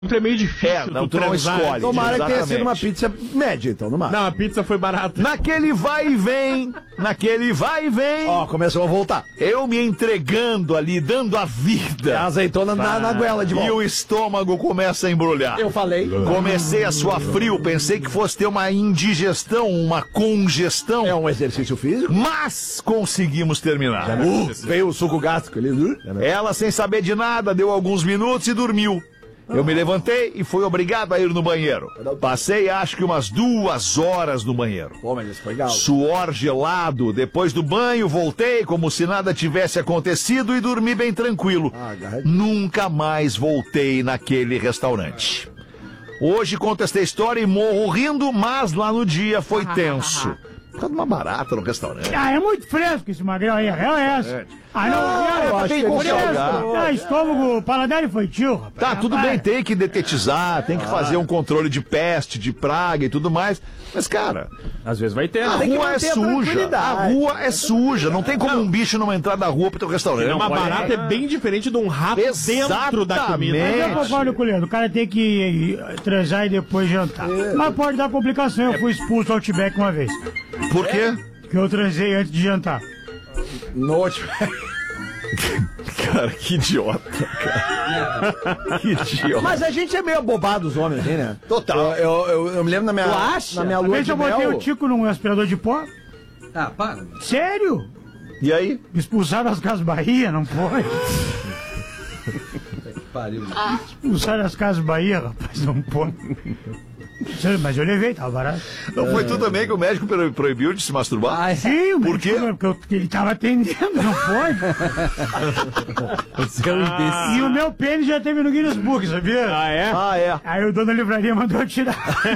É meio difícil. Não, tu não escolhe. Tomara que tenha sido uma pizza média, então, no máximo. Não, a pizza foi barata. Naquele vai e vem. Ó, começou a voltar. Eu me entregando ali, dando a vida. A azeitona na goela de volta. E o estômago começa a embrulhar. Eu falei. Comecei a suar frio, pensei que fosse ter uma indigestão, uma congestão. É um exercício físico. Mas conseguimos terminar. Veio o suco gástrico ali. Ela, sem saber de nada, deu alguns minutos e dormiu. Eu me levantei e fui obrigado a ir no banheiro. Passei, acho que umas 2 horas no banheiro. Pô, mas isso foi galo. Suor gelado. Depois do banho, voltei como se nada tivesse acontecido e dormi bem tranquilo. Nunca mais voltei naquele restaurante. Hoje conto esta história e morro rindo, mas lá no dia foi tenso. Por causa de uma barata no restaurante. É muito fresco esse magrão aí, a real é essa. eu acho que tem como jogar. Estômago, paladar infantil, rapaz. Tá, tudo bem, tem que detetizar, tem que fazer um controle de peste, de praga e tudo mais. Mas, cara, Às vezes vai ter, a né? rua é suja. A rua é suja. Não tem como um bicho não entrar da rua pro teu restaurante. Uma barata é bem diferente de um rato dentro da comida. Mas eu concordo com o Leandro, o cara tem que transar e depois jantar. Mas pode dar complicação, eu fui expulso do Outback uma vez. Por quê? Porque eu transei antes de jantar. Noite. Cara, que idiota, cara. Que idiota. Mas a gente é meio abobado, os homens, assim, né? Total. Eu me lembro na minha, na minha Uma lua vez de eu botei mel. o Tico num aspirador de pó. Ah, para. Sério? E aí? Me expulsaram das Casas Bahia, não foi? Pariu. Expulsaram das Casas Bahia, rapaz, não pode. Mas eu levei, tava barato. Não foi tu também que o médico proibiu de se masturbar? Ah, Sim, Por quê? Porque ele tava atendendo, não pode? Você é um imbecil. E o meu pênis já teve no Guinness Book, sabia? Ah, é? Ah, é. Aí o dono da livraria mandou eu tirar.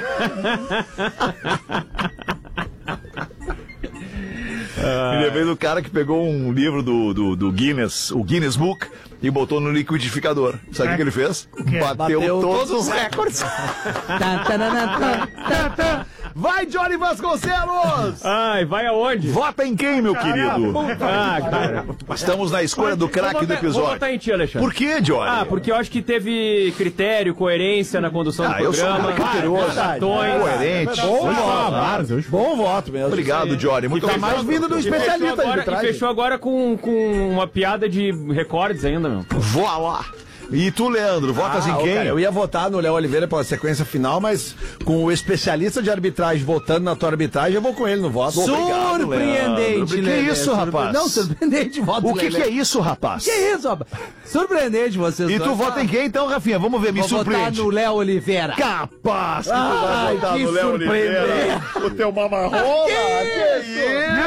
Me lembrei do cara que pegou um livro do Guinness, o Guinness Book, e botou no liquidificador. Sabe o que ele fez? quê? Bateu todos os recordes. Vai, Johnny Vasconcelos! Ai, vai aonde? Vota em quem, meu querido? Ah, cara. Estamos na escolha do craque do Vou episódio. votar em ti, Alexandre. Por que, Johnny? Ah, porque eu acho que teve critério, coerência na condução do eu sou um programa. cara criterioso, Cartões. coerente. Bom voto mesmo. Obrigado, Johnny. Muito Tá mais vindo do especialista ali de E trás. fechou agora com uma piada de recordes ainda, meu. Vó lá. E tu, Leandro, votas em quem? Cara, eu ia votar no Léo Oliveira pela sequência final, mas com o especialista de arbitragem votando na tua arbitragem, eu vou com ele no voto. Surpreendente, Que Lelê. isso, rapaz? Não, surpreendente voto. O que Lelê. é isso, rapaz? Que isso, rapaz? Surpreendente vocês E dois. tu vota em quem então, Rafinha? Vamos ver, me Vou votar surpreende. no Léo Oliveira. Capaz que tu vai Ai, votar que no Léo Oliveira. surpreendente. O teu mamarrola. Que isso?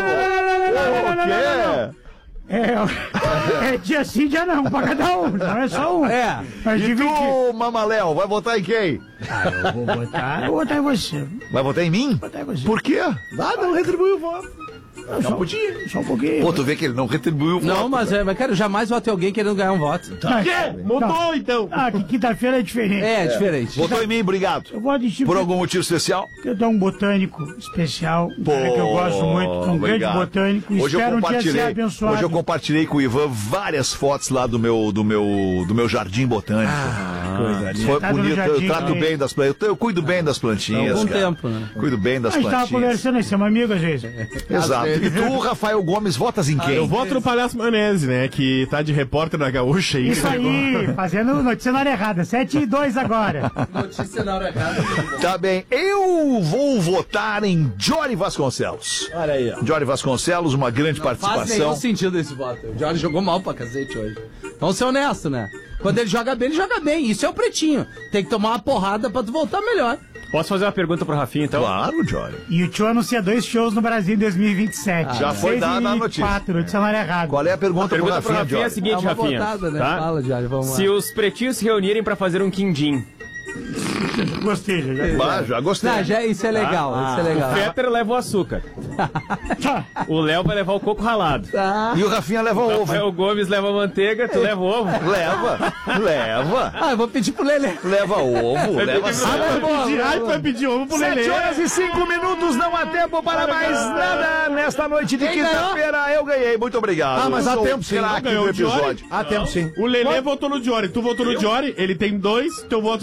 O quê? É dia sim, dia não, pra cada um, não é só um. É. Mas E dividir. tu, Mamaléu, vai votar em quem? Eu vou votar em você. Vai votar em mim? Votar em você. Por quê? Não retribuiu o voto. Só um pouquinho. Pô, tu vê que ele não retribuiu o voto. Não, mas cara, jamais vote em alguém querendo ganhar um voto. Mudou, então. Ah, que quinta-feira é diferente. É, diferente. Votou em mim, obrigado. Eu vou de tipo. Por algum motivo especial? Porque eu dou um botânico especial, um cara que eu gosto muito, um grande obrigado. botânico. Espero um dia ser abençoado. Hoje eu compartilhei com o Ivan várias fotos lá do meu jardim botânico. Coisa linda. Foi Tá no bonito, eu jardim trato também. bem das plantas. Eu cuido bem das plantinhas. Há algum cara. tempo, né? Cuido bem das A gente tava plantinhas. conversando aí, somos amigos às vezes. Exato. E tu, Rafael Gomes, votas em quem? Eu voto no Palhaço Maionese, né? Que tá de repórter na Gaúcha aí. Isso aí, fazendo notícia na hora errada. 7-2 agora. Notícia na hora errada. Tá bem. Eu vou votar em Johnny Vasconcelos. Olha aí, ó. Johnny Vasconcelos, uma grande Faz nenhum participação. sentido esse voto. O Jorge jogou mal pra cacete hoje. Vamos ser honestos, né? Quando ele joga bem, ele joga bem. Isso é o pretinho. Tem que tomar uma porrada pra tu voltar melhor. Posso fazer uma pergunta pro Rafinha, então? Claro, Johnny. E o tio anuncia 2 shows no Brasil em 2027. Já foi dada a notícia. 4, notícia na hora errada. Qual é a pergunta, A pergunta pro Rafinha é a Johnny? seguinte, uma Rafinha. voltada, né? Tá? Fala, Jorge, vamos lá. Se os pretinhos se reunirem pra fazer um quindim, Gostei, Já gostei. Não, isso é legal, isso é legal. O Fetter leva o açúcar. O Léo vai levar o coco ralado. E o Rafinha leva o ovo. O Gomes leva a manteiga, tu leva o ovo. Leva. Ah, eu vou pedir pro Lelê. Leva ovo, leva Vai pedir ovo pro 7 Lelê. horas e 5 minutos, não há tempo para mais nada. Nesta noite de quinta-feira eu ganhei, muito obrigado. Ah, mas há Sou tempo sim. craque Ganhou do o Diori? episódio. Há tempo sim. O Lelê votou no Diori, tu votou no Diori, ele tem 2, teu voto